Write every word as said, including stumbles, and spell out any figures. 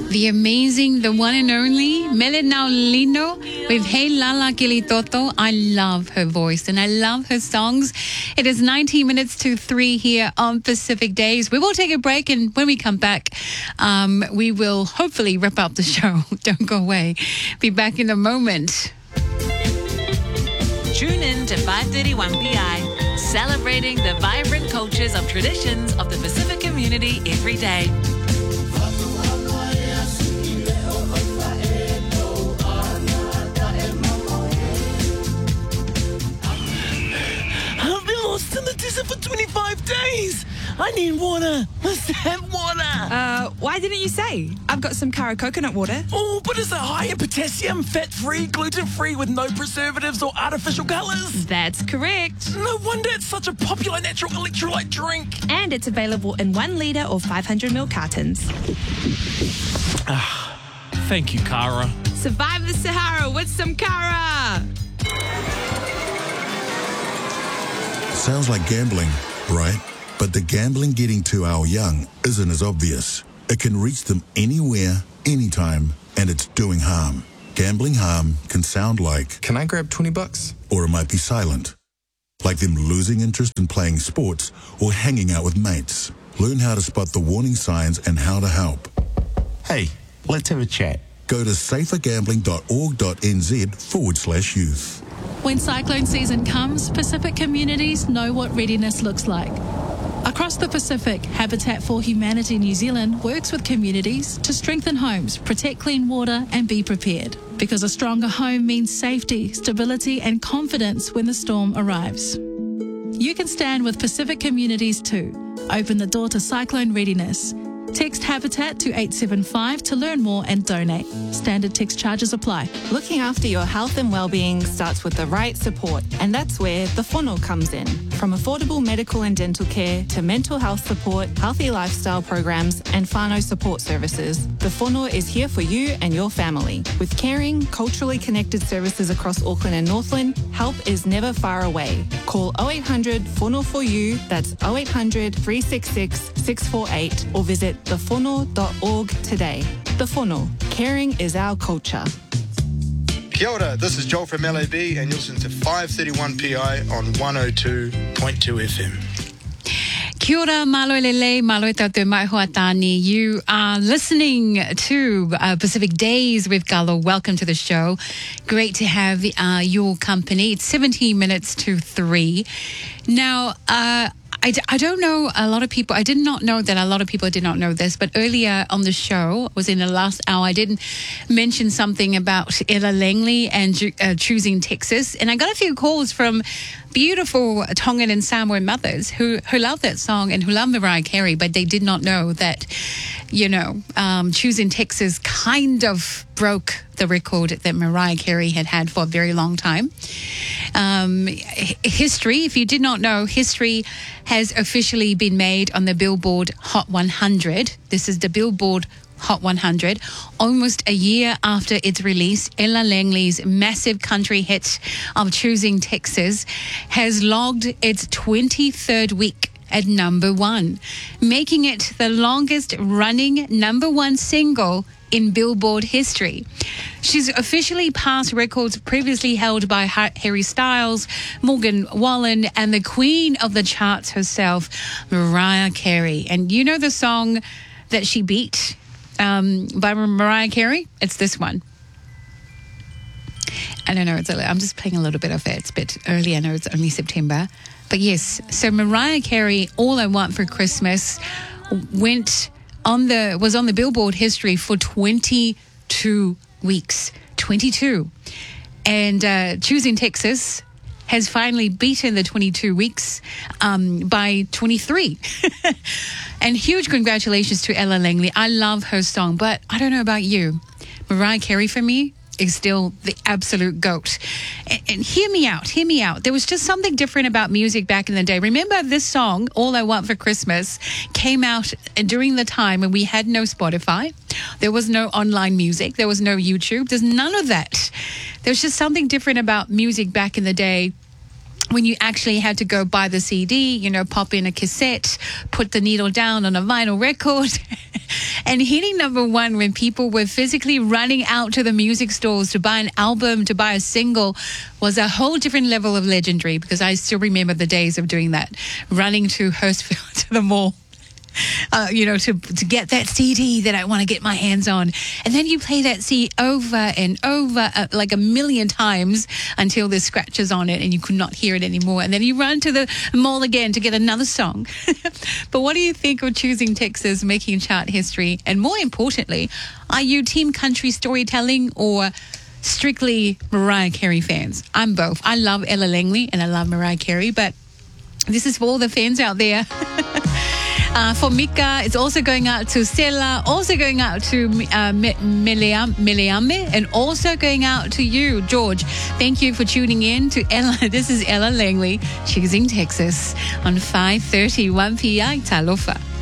The amazing, the one and only Mele Naulino with Hey Lala Kilitoto. I love her voice and I love her songs. It is nineteen minutes to three here on Pacific Days. We will take a break, and when we come back, um, we will hopefully wrap up the show. Don't go away. Be back in a moment. Tune in to five thirty-one P I, celebrating the vibrant cultures of traditions of the Pacific community every day. I've been lost in the desert for twenty-five days. I need water. Must have water. Uh, why didn't you say? I've got some Kara coconut water. Oh, but is it high in potassium, fat-free, gluten-free, with no preservatives or artificial colours? That's correct. No wonder it's such a popular natural electrolyte drink. And it's available in one litre or five hundred milliliter cartons. Ah, thank you, Kara. Survive the Sahara with some Kara. Sounds like gambling, right? But the gambling getting to our young isn't as obvious. It can reach them anywhere, anytime, and it's doing harm. Gambling harm can sound like, "Can I grab twenty bucks? Or it might be silent. Like them losing interest in playing sports or hanging out with mates. Learn how to spot the warning signs and how to help. Hey, let's have a chat. Go to safergambling.org.nz forward slash youth. When cyclone season comes, Pacific communities know what readiness looks like. Across the Pacific, Habitat for Humanity New Zealand works with communities to strengthen homes, protect clean water, and be prepared. Because a stronger home means safety, stability, and confidence when the storm arrives. You can stand with Pacific communities too. Open the door to cyclone readiness. Text Habitat to eight seven five to learn more and donate. Standard text charges apply. Looking after your health and well-being starts with the right support, and that's where the whānau comes in. From affordable medical and dental care to mental health support, healthy lifestyle programs, and whānau support services, the whānau is here for you and your family. With caring, culturally connected services across Auckland and Northland, help is never far away. Call oh eight hundred whānau for you, that's oh eight hundred, three six six, six four eight, or visit the whānau dot org today. The Whānau, caring is our culture. Kia ora, this is Joel from L A B, and you're listening to five thirty-one P I on one oh two point two F M. Kia ora, malo lele, malo tātou mai hoa tāni. You are listening to uh, Pacific Days with Galo. Welcome to the show. Great to have uh, your company. It's seventeen minutes to three. Now, uh, I, d- I don't know a lot of people. I did not know that a lot of people did not know this, but earlier on the show, was in the last hour, I didn't mention something about Ella Langley and uh, choosing Texas. And I got a few calls from beautiful Tongan and Samoan mothers who, who love that song and who love Mariah Carey, but they did not know that, you know, um, choosing Texas kind of broke the record that Mariah Carey had had for a very long time. Um, history, if you did not know, history has officially been made on the Billboard Hot one hundred. This is the Billboard Hot one hundred. Almost a year after its release, Ella Langley's massive country hit of Choosing Texas has logged its twenty-third week at number one, making it the longest running number one single in Billboard history. She's officially passed records previously held by Harry Styles, Morgan Wallen, and the queen of the charts herself, Mariah Carey. And you know the song that she beat um, by Mariah Carey? It's this one. I don't know, it's a, I'm just playing a little bit of it. It's a bit early. I know it's only September. But yes, so Mariah Carey, All I Want for Christmas, went on the was on the Billboard history for twenty-two weeks. twenty-two. And uh, Choosing Texas has finally beaten the twenty-two weeks um, by twenty-three. And huge congratulations to Ella Langley. I love her song, but I don't know about you. Mariah Carey for me is still the absolute GOAT. And, and hear me out, hear me out. There was just something different about music back in the day. Remember this song, All I Want for Christmas, came out during the time when we had no Spotify. There was no online music. There was no YouTube. There's none of that. There's just something different about music back in the day. when you actually had to go buy the C D, you know, pop in a cassette, put the needle down on a vinyl record. And hitting number one when people were physically running out to the music stores to buy an album, to buy a single, was a whole different level of legendary, because I still remember the days of doing that, running to Hurstville to the mall. Uh, you know, to to get that C D that I want to get my hands on. And then you play that C D over and over uh, like a million times until there's scratches on it and you could not hear it anymore. And then you run to the mall again to get another song. But what do you think of choosing Texas, making chart history? And more importantly, are you team country storytelling or strictly Mariah Carey fans? I'm both. I love Ella Langley and I love Mariah Carey, but this is for all the fans out there. Uh, for Mika, it's also going out to Stella, also going out to uh, Meleame, and also going out to you, George. Thank you for tuning in to Ella. This is Ella Langley, choosing Texas on five thirty, one P I. Talofa.